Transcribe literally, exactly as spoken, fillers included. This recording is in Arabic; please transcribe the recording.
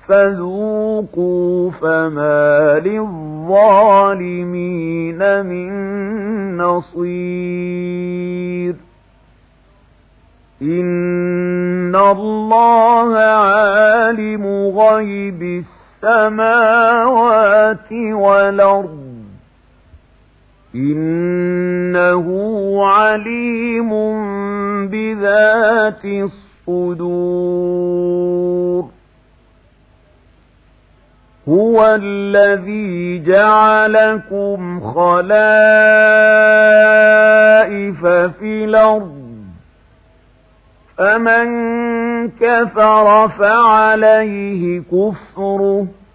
فذوقوا فما للظالمين من نصير إن الله عالم غيب السماوات والأرض إنه عليم بذات الصدور هو الذي جعلكم خلائف في الأرض فمن كفر فعليه كفره